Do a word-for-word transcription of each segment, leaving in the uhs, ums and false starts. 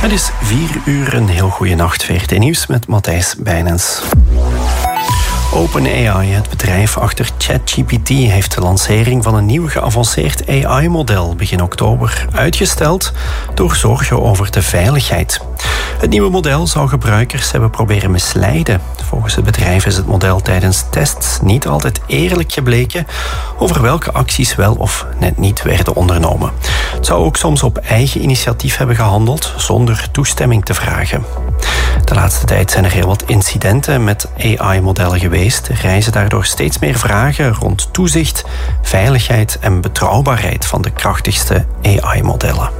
Het is vier uur, een heel goede nacht. V R T Nieuws met Matthijs Bijnens. OpenAI, het bedrijf achter ChatGPT, heeft de lancering van een nieuw geavanceerd A I-model begin oktober uitgesteld door zorgen over de veiligheid. Het nieuwe model zou gebruikers hebben proberen misleiden. Volgens het bedrijf is het model tijdens tests niet altijd eerlijk gebleken over welke acties wel of net niet werden ondernomen. Het zou ook soms op eigen initiatief hebben gehandeld zonder toestemming te vragen. De laatste tijd zijn er heel wat incidenten met A I-modellen geweest. Er rijzen daardoor steeds meer vragen rond toezicht, veiligheid en betrouwbaarheid van de krachtigste A I-modellen.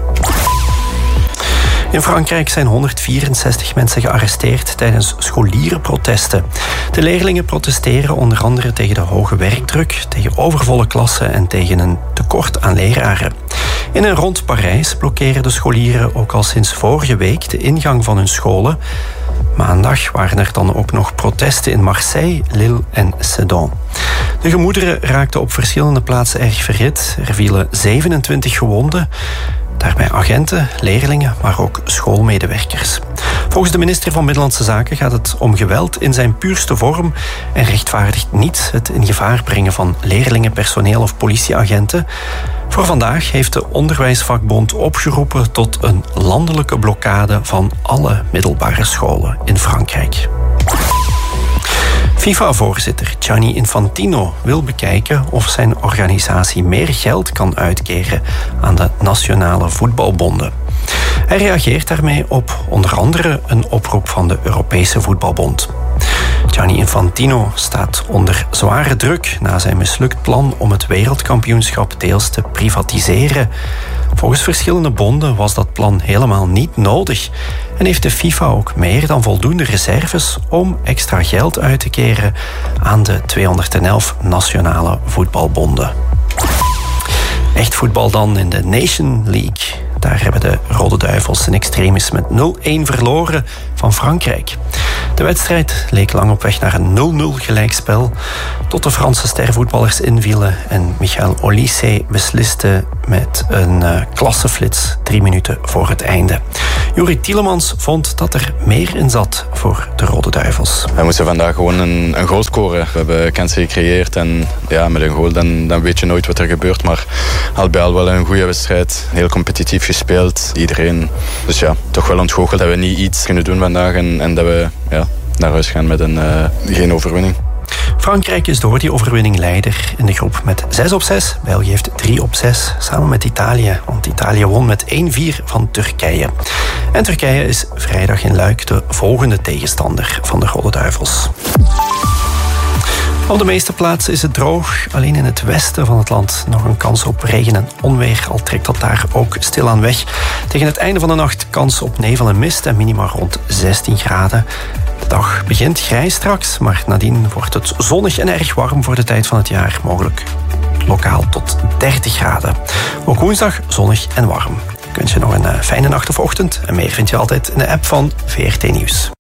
In Frankrijk zijn honderdvierenzestig mensen gearresteerd tijdens scholierenprotesten. De leerlingen protesteren onder andere tegen de hoge werkdruk, tegen overvolle klassen en tegen een tekort aan leraren. In en rond Parijs blokkeren de scholieren ook al sinds vorige week de ingang van hun scholen. Maandag waren er dan ook nog protesten in Marseille, Lille en Sedan. De gemoederen raakten op verschillende plaatsen erg verhit. Er vielen zevenentwintig gewonden. Daarbij agenten, leerlingen, maar ook schoolmedewerkers. Volgens de minister van Binnenlandse Zaken gaat het om geweld in zijn puurste vorm en rechtvaardigt niet het in gevaar brengen van leerlingen, personeel of politieagenten. Voor vandaag heeft de onderwijsvakbond opgeroepen tot een landelijke blokkade van alle middelbare scholen in Frankrijk. FIFA-voorzitter Gianni Infantino wil bekijken of zijn organisatie meer geld kan uitkeren aan de nationale voetbalbonden. Hij reageert daarmee op onder andere een oproep van de Europese Voetbalbond. Gianni Infantino staat onder zware druk na zijn mislukt plan om het wereldkampioenschap deels te privatiseren. Volgens verschillende bonden was dat plan helemaal niet nodig en heeft de FIFA ook meer dan voldoende reserves om extra geld uit te keren aan de tweehonderdelf nationale voetbalbonden. Echt voetbal dan in de Nation League. Daar hebben de Rode Duivels in extremis met nul-een verloren van Frankrijk. De wedstrijd leek lang op weg naar een nul-nul gelijkspel, tot de Franse stervoetballers invielen en Michael Olise besliste met een uh, klasseflits drie minuten voor het einde. Juri Tielemans vond dat er meer in zat voor de Rode Duivels. We moesten vandaag gewoon een, een goal scoren. We hebben kansen gecreëerd en ja, met een goal dan, dan weet je nooit wat er gebeurt. Maar al bij al wel een goede wedstrijd. Heel competitief gespeeld. Iedereen. Dus ja, toch wel ontgoocheld dat we niet iets kunnen doen vandaag en, en dat we ja, naar huis gaan met een, uh, geen overwinning. Frankrijk is door die overwinning leider in de groep met zes op zes. België heeft drie op zes, samen met Italië. Want Italië won met één-vier van Turkije. En Turkije is vrijdag in Luik de volgende tegenstander van de Rode Duivels. Op de meeste plaatsen is het droog. Alleen in het westen van het land nog een kans op regen en onweer. Al trekt dat daar ook stilaan weg. Tegen het einde van de nacht kans op nevel en mist en minima rond zestien graden. De dag begint grijs straks, maar nadien wordt het zonnig en erg warm voor de tijd van het jaar. Mogelijk lokaal tot dertig graden. Ook woensdag zonnig en warm. Ik wens je nog een fijne nacht of ochtend. En meer vind je altijd in de app van V R T Nieuws.